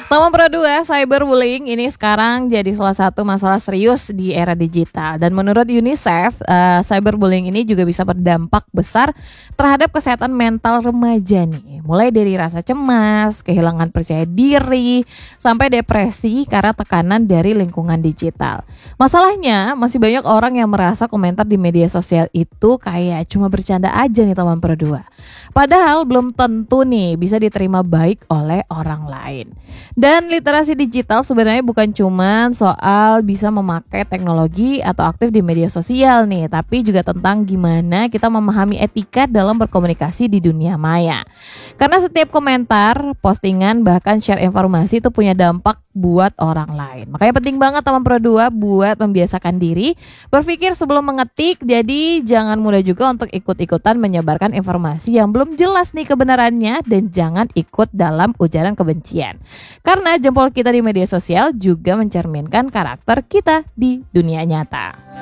Teman Pro 2, cyberbullying ini sekarang jadi salah satu masalah serius di era digital. Dan menurut UNICEF, cyberbullying ini juga bisa berdampak besar terhadap kesehatan mental remaja nih. Mulai dari rasa cemas, kehilangan percaya diri, sampai depresi karena tekanan dari lingkungan digital. Masalahnya, masih banyak orang yang merasa komentar di media sosial itu kayak cuma bercanda aja nih teman Pro 2. Padahal belum tentu nih bisa diterima baik oleh orang lain. Dan literasi digital sebenarnya bukan cuma soal bisa memakai teknologi atau aktif di media sosial nih, tapi juga tentang gimana kita memahami etika dalam berkomunikasi di dunia maya. Karena setiap komentar, postingan, bahkan share informasi itu punya dampak buat orang lain. Makanya penting banget teman Pro 2 buat membiasakan diri berpikir sebelum mengetik. Jadi jangan mudah juga untuk ikut-ikutan menyebarkan informasi yang belum jelas nih kebenarannya, dan jangan ikut dalam ujaran kebencian. Karena jempol kita di media sosial juga mencerminkan karakter kita di dunia nyata.